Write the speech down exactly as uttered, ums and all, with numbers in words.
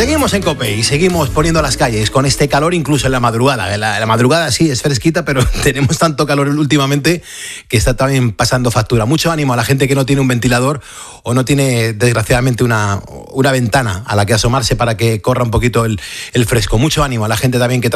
Seguimos en COPE y seguimos poniendo las calles con este calor incluso en la madrugada. La, la madrugada sí es fresquita, pero tenemos tanto calor últimamente que está también pasando factura. Mucho ánimo a la gente que no tiene un ventilador o no tiene, desgraciadamente, una, una ventana a la que asomarse para que corra un poquito el, el fresco. Mucho ánimo a la gente también que